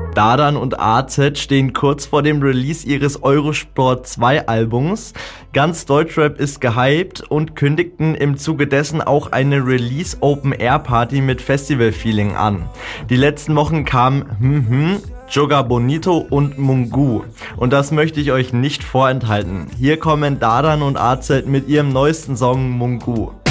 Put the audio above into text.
Dardan und AZ stehen kurz vor dem Release ihres Eurosport 2 Albums. Ganz Deutschrap ist gehypt und kündigten im Zuge dessen auch eine Release-Open-Air-Party mit Festival-Feeling an. Die letzten Wochen kamen Joga Bonito und Mungu. Und das möchte ich euch nicht vorenthalten. Hier kommen Dardan und AZ mit ihrem neuesten Song Mungu.